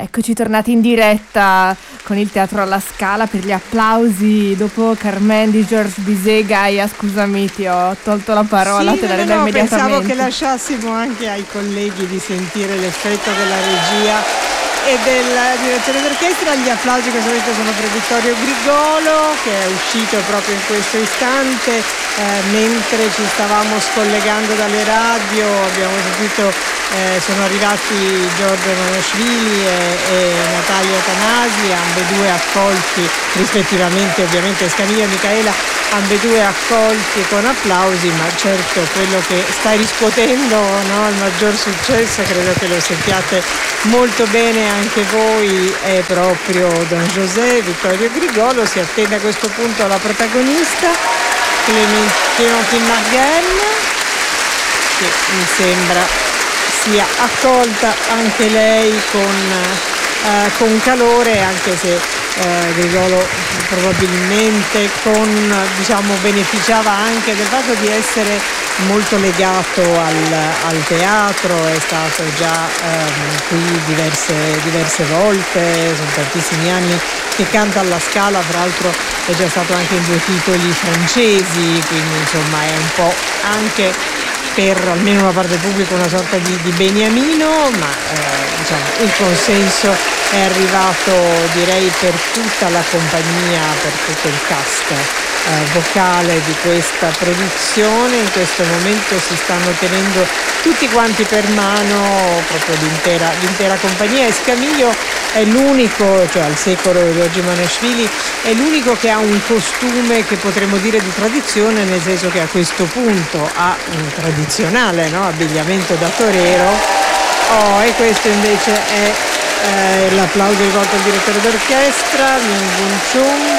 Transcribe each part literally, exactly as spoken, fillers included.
Eccoci tornati in diretta con il Teatro alla Scala per gli applausi dopo Carmen di Georges Bizet. Gaia, scusami, ti ho tolto la parola, sì, te la no, ridò no, immediatamente. Pensavo che lasciassimo anche ai colleghi di sentire l'effetto della regia e della direzione d'orchestra. Gli applausi che solito sono per Vittorio Grigolo, che è uscito proprio in questo istante, eh, mentre ci stavamo scollegando dalle radio. Abbiamo sentito, eh, sono arrivati Giorgio Manoschwili e, e Natalia Tanasi, ambedue accolti rispettivamente, ovviamente Scamillo e Micaela, ambedue accolti con applausi, ma certo quello che sta riscuotendo, no, il maggior successo, credo che lo sentiate molto bene anche voi, è proprio Don José, Vittorio Grigolo. Si attende a questo punto la protagonista, Clémentine Marguel, che mi sembra sia accolta anche lei con, eh, con calore, anche se Eh, Grigolo probabilmente con, diciamo, beneficiava anche del fatto di essere molto legato al, al teatro, è stato già ehm, qui diverse, diverse volte, sono tantissimi anni che canta alla Scala, tra l'altro è già stato anche in due titoli francesi, quindi insomma è un po' anche per almeno una parte del pubblico una sorta di, di beniamino, ma eh, diciamo, il consenso è arrivato, direi, per tutta la compagnia, per tutto il cast eh, vocale di questa produzione. In questo momento si stanno tenendo tutti quanti per mano, proprio l'intera, l'intera compagnia, e Scamillo è l'unico, cioè al secolo di Giorgio Manoschwili, è l'unico che ha un costume che potremmo dire di tradizione, nel senso che a questo punto ha un tradizionale, no, abbigliamento da torero. Oh, e questo invece è eh, l'applauso rivolto al direttore d'orchestra, Myung Woo Chung.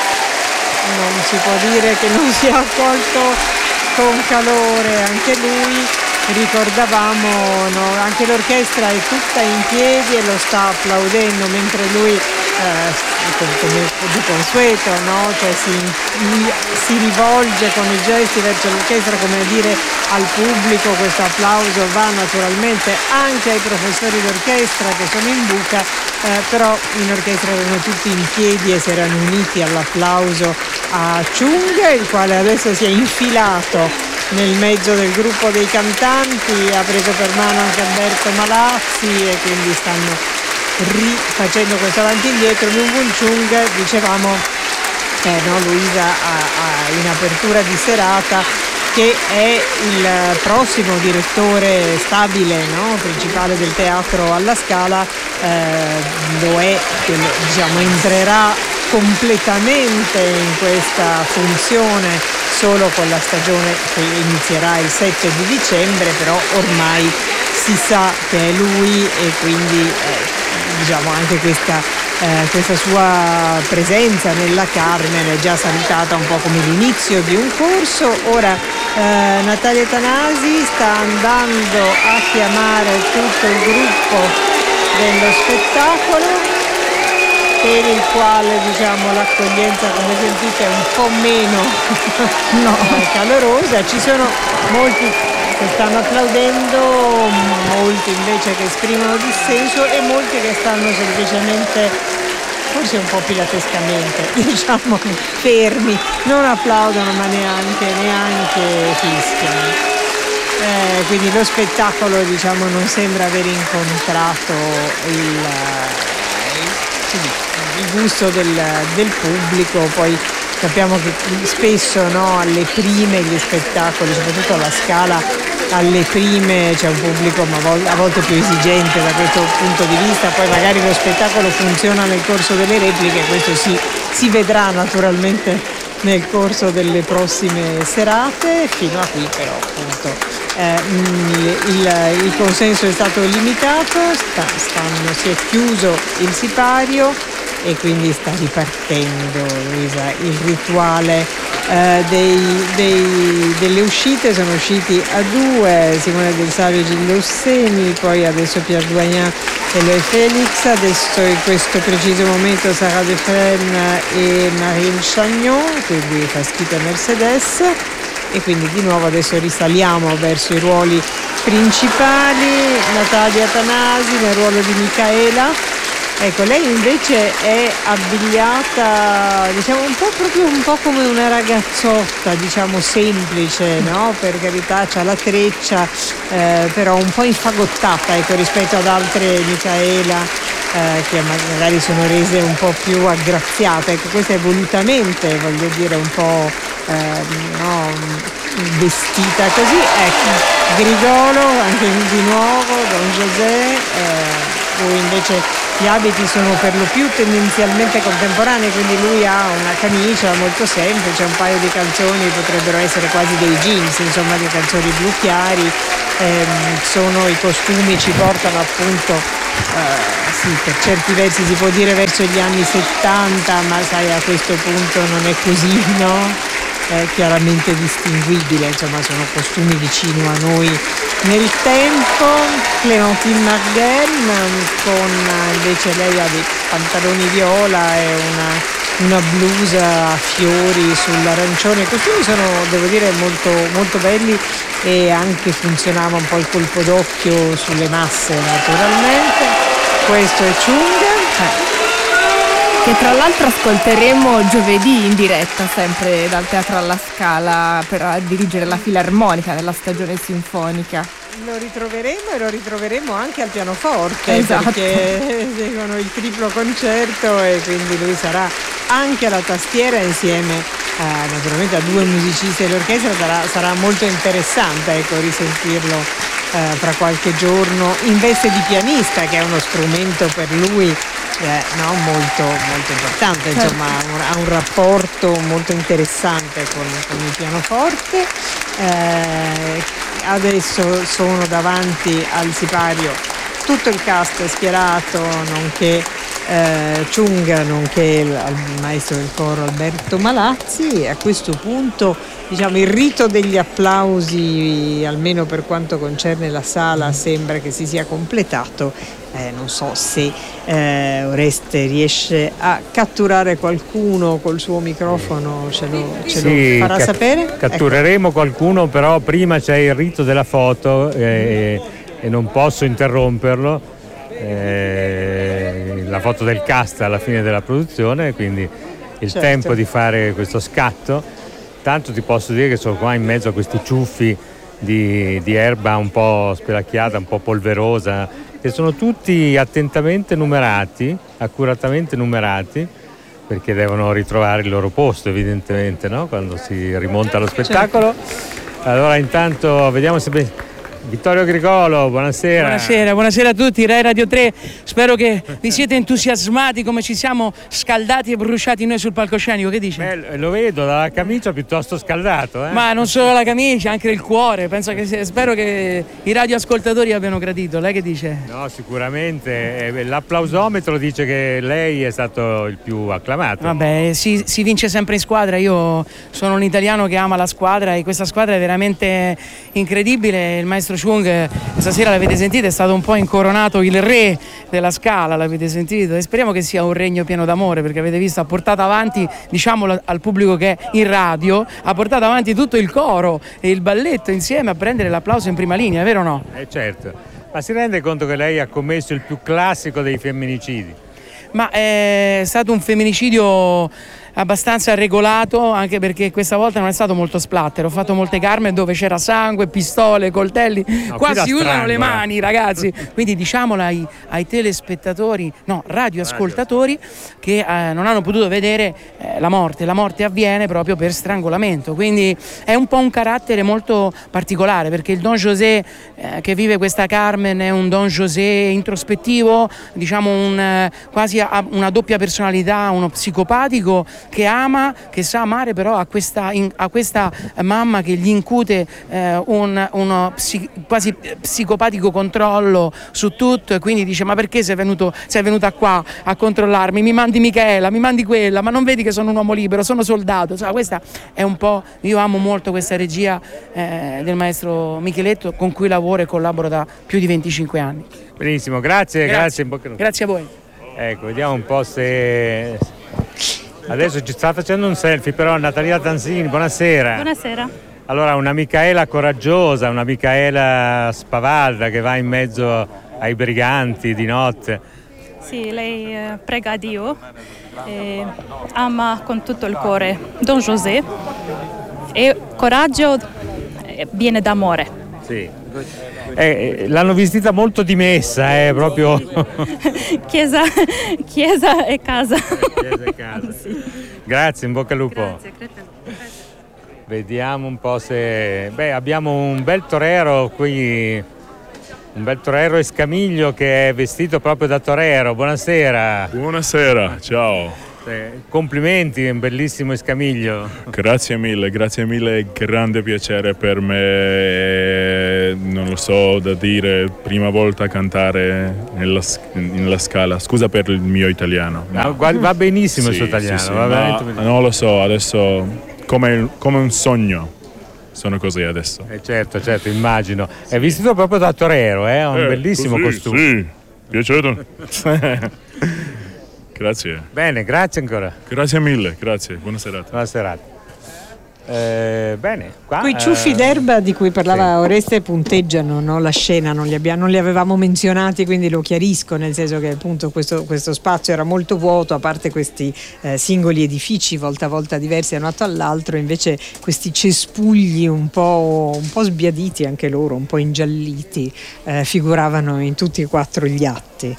Non si può dire che non sia accolto con calore anche lui. Ricordavamo, no, anche l'orchestra è tutta in piedi e lo sta applaudendo, mentre lui eh, come di consueto, no? Cioè si, si rivolge con i gesti verso l'orchestra, come a dire al pubblico. Questo applauso va naturalmente anche ai professori d'orchestra che sono in buca, eh, però in orchestra erano tutti in piedi e si erano uniti all'applauso a Chung, il quale adesso si è infilato nel mezzo del gruppo dei cantanti, ha preso per mano anche Alberto Malazzi e quindi stanno rifacendo questo avanti e indietro. Myung Woo Chung, dicevamo, eh, no, Luisa, a, a, in apertura di serata, che è il prossimo direttore stabile, no, principale del teatro alla Scala, eh, lo è, diciamo, entrerà completamente in questa funzione solo con la stagione che inizierà il sette di dicembre, però ormai si sa che è lui e quindi eh, diciamo anche questa, eh, questa sua presenza nella Carmen è già salutata un po' come l'inizio di un corso. Ora eh, Natalia Tanasi sta andando a chiamare tutto il gruppo dello spettacolo, per il quale, diciamo, l'accoglienza, come sentite, è un po' meno no. calorosa. Ci sono molti che stanno applaudendo, molti invece che esprimono dissenso e molti che stanno semplicemente, forse un po' pilatescamente, diciamo, fermi, non applaudono ma neanche, neanche fischiano. Eh, quindi lo spettacolo, diciamo, non sembra aver incontrato il, il il gusto del, del pubblico. Poi sappiamo che spesso, no, alle prime gli spettacoli, soprattutto alla Scala, alle prime c'è un pubblico ma a volte più esigente da questo punto di vista, poi magari lo spettacolo funziona nel corso delle repliche, questo si, si vedrà naturalmente nel corso delle prossime serate. Fino a qui però appunto eh, il, il consenso è stato limitato, sta, stanno, si è chiuso il sipario e quindi sta ripartendo, Luisa, il rituale eh, dei, dei, delle uscite. Sono usciti a due, Simone Del Savio e Gilles Osseni, poi adesso Pierre Doyen e Loïc Felix, adesso in questo preciso momento Sarah Defresne e Marine Chagnon, quindi Faschito e Mercedes, e quindi di nuovo adesso risaliamo verso i ruoli principali. Natalia Tanasi nel ruolo di Micaela, Ecco, lei invece è abbigliata, diciamo, un po' proprio un po' come una ragazzotta, diciamo semplice, no? Per carità, c'ha la treccia, eh, però un po' infagottata, ecco, rispetto ad altre Micaela eh, che magari sono rese un po' più aggraziate. Ecco, questa è volutamente, voglio dire, un po' eh, no, vestita così. Ecco, Grigolo, anche di nuovo, Don José, eh, lui invece gli abiti sono per lo più tendenzialmente contemporanei, quindi lui ha una camicia molto semplice, un paio di calzoni, potrebbero essere quasi dei jeans, insomma, dei calzoni blu chiari, ehm, sono i costumi, ci portano appunto, eh, sì, per certi versi si può dire verso gli anni settanta, ma sai, a questo punto non è così, no? È chiaramente distinguibile, insomma, sono costumi vicino a noi nel tempo. Clémentine Marguel, con invece lei ha dei pantaloni viola e una, una blusa a fiori sull'arancione. I costumi sono, devo dire, molto, molto belli, e anche funzionava un po' il colpo d'occhio sulle masse, naturalmente. Questo è Chung, che tra l'altro ascolteremo giovedì in diretta sempre dal Teatro alla Scala per dirigere la filarmonica della stagione sinfonica. Lo ritroveremo e lo ritroveremo anche al pianoforte, esatto, perché seguono il triplo concerto e quindi lui sarà anche alla tastiera insieme a, naturalmente a due musicisti dell'orchestra. Sarà, sarà molto interessante, ecco, risentirlo eh, fra qualche giorno in veste di pianista, che è uno strumento per lui eh, no, molto, molto importante, certo. Insomma ha un, un rapporto molto interessante con, con il pianoforte. Eh, adesso sono davanti al sipario tutto il cast schierato, nonché eh, Chung, nonché il, il maestro del coro Alberto Malazzi, e a questo punto, diciamo, il rito degli applausi, almeno per quanto concerne la sala, sembra che si sia completato. Eh, non so se eh, Oreste riesce a catturare qualcuno col suo microfono, ce lo, ce sì, lo farà ca- sapere? Cattureremo ecco. qualcuno, però prima c'è il rito della foto eh, e non posso interromperlo, eh, la foto del cast alla fine della produzione, quindi il certo. tempo di fare questo scatto. Tanto ti posso dire che sono qua in mezzo a questi ciuffi di, di erba un po' spelacchiata, un po' polverosa, che sono tutti attentamente numerati, accuratamente numerati, perché devono ritrovare il loro posto, evidentemente, no? Quando si rimonta allo spettacolo. Allora intanto vediamo se... Vittorio Grigolo, buonasera. Buonasera, buonasera a tutti, Rai Radio tre. Spero che vi siete entusiasmati come ci siamo scaldati e bruciati noi sul palcoscenico. Che dici? Beh, lo vedo dalla camicia piuttosto scaldato. Eh? Ma non solo la camicia, anche il cuore. Penso che, spero che i radioascoltatori abbiano gradito. Lei che dice? No, sicuramente. L'applausometro dice che lei è stato il più acclamato. Vabbè, si, si vince sempre in squadra. Io sono un italiano che ama la squadra e questa squadra è veramente incredibile. Il maestro Chung, stasera l'avete sentito, è stato un po' incoronato il re della Scala, l'avete sentito, e speriamo che sia un regno pieno d'amore, perché avete visto, ha portato avanti, diciamolo al pubblico che è in radio, ha portato avanti tutto il coro e il balletto insieme a prendere l'applauso in prima linea, vero o no? Eh certo, ma si rende conto che lei ha commesso il più classico dei femminicidi? Ma è stato un femminicidio abbastanza regolato, anche perché questa volta non è stato molto splatter. Ho fatto molte Carmen dove c'era sangue, pistole, coltelli, no, qua si usano le mani, ragazzi. Quindi diciamolo ai, ai telespettatori, no, radioascoltatori, che eh, non hanno potuto vedere eh, la morte. La morte avviene proprio per strangolamento, quindi è un po' un carattere molto particolare, perché il Don José eh, che vive questa Carmen è un Don José introspettivo, diciamo un, eh, quasi a, una doppia personalità, uno psicopatico che ama, che sa amare, però a questa, in, a questa mamma che gli incute eh, un, uno psi, quasi psicopatico controllo su tutto, e quindi dice: ma perché sei venuto, sei venuta qua a controllarmi, mi mandi Michaela, mi mandi quella, ma non vedi che sono un uomo libero, sono soldato. Cioè, questa è un po', io amo molto questa regia eh, del maestro Micheletto, con cui lavoro e collaboro da più di venticinque anni. Benissimo, grazie, grazie, grazie, grazie a voi. Ecco, vediamo un po' se... Adesso ci sta facendo un selfie però Natalia Tanzini, buonasera. Buonasera. Allora, una Micaela coraggiosa, una Micaela spavalda che va in mezzo ai briganti di notte. Sì, lei eh, prega Dio e ama con tutto il cuore Don José e coraggio viene d'amore. Sì. Eh, l'hanno vestita molto dimessa, eh, proprio. chiesa, chiesa e casa. Chiesa e casa. Sì. Grazie, in bocca al lupo. Grazie, grazie. Vediamo un po' se... Beh, abbiamo un bel torero qui, un bel torero Escamiglio che è vestito proprio da torero. Buonasera. Buonasera, ciao. Eh, complimenti, è un bellissimo Escamiglio. Grazie mille, grazie mille, grande piacere per me, non lo so da dire, prima volta cantare nella, nella Scala, scusa per il mio italiano. No, va benissimo sì, il suo italiano, sì, sì, va veramente benissimo. Non lo so, adesso come, come un sogno. Sono così adesso. Eh certo, certo, immagino. È vestito proprio da torero, eh? Ha un eh, bellissimo così, costume. Sì, piaciuto. Grazie. Bene, grazie ancora. Grazie mille, grazie, buona serata. Buona serata. Eh, bene, qua, quei ciuffi eh, d'erba di cui parlava sì. Oreste punteggiano, no, la scena, non li, abbiamo, non li avevamo menzionati, quindi lo chiarisco, nel senso che appunto questo, questo spazio era molto vuoto, a parte questi eh, singoli edifici volta a volta diversi da un atto all'altro, invece questi cespugli un po', un po' sbiaditi anche loro, un po' ingialliti, eh, figuravano in tutti e quattro gli atti.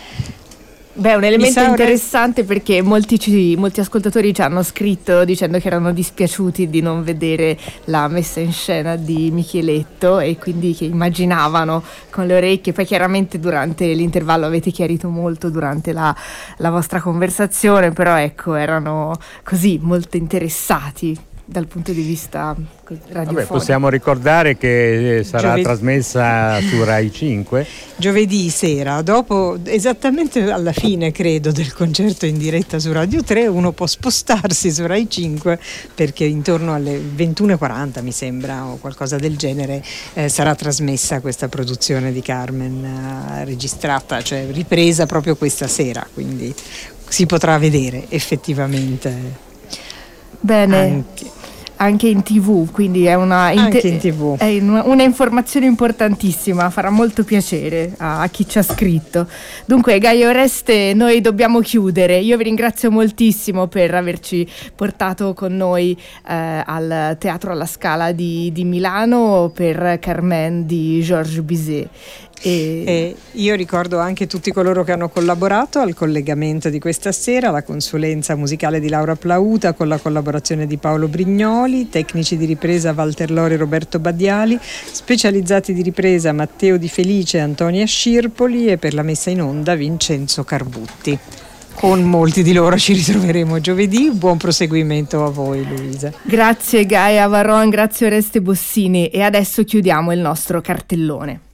Beh, un elemento sa, interessante perché molti, ci, molti ascoltatori ci hanno scritto dicendo che erano dispiaciuti di non vedere la messa in scena di Micheletto e quindi che immaginavano con le orecchie. Poi chiaramente durante l'intervallo avete chiarito molto durante la, la vostra conversazione, però ecco, erano così molto interessati dal punto di vista radiofonico. Vabbè, possiamo ricordare che sarà Giovedì. trasmessa su Rai cinque Giovedì sera, dopo esattamente alla fine credo del concerto in diretta su Radio tre, uno può spostarsi su Rai cinque perché intorno alle ventuno e quaranta mi sembra o qualcosa del genere eh, sarà trasmessa questa produzione di Carmen eh, registrata, cioè ripresa proprio questa sera, quindi si potrà vedere effettivamente. Bene, Anche. anche in tivù, quindi è una, Anche inte- in tivù. è una, una informazione importantissima, farà molto piacere a, a chi ci ha scritto. Dunque, Gaia Oreste, noi dobbiamo chiudere. Io vi ringrazio moltissimo per averci portato con noi eh, al Teatro alla Scala di, di Milano per Carmen di Georges Bizet. E... E io ricordo anche tutti coloro che hanno collaborato al collegamento di questa sera, la consulenza musicale di Laura Plauta con la collaborazione di Paolo Brignoli, tecnici di ripresa Walter Lori e Roberto Badiali, specializzati di ripresa Matteo Di Felice e Antonia Scirpoli e per la messa in onda Vincenzo Carbutti. Con molti di loro ci ritroveremo giovedì. Buon proseguimento a voi, Luisa. Grazie Gaia Varron, grazie Oreste Bossini e adesso chiudiamo il nostro cartellone.